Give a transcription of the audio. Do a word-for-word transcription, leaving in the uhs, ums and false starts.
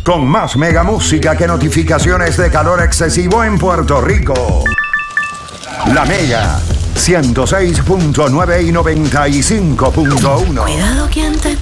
con más mega música que notificaciones de calor excesivo en Puerto Rico. La Mega ciento seis punto nueve y noventa y cinco punto uno. Cuidado quien te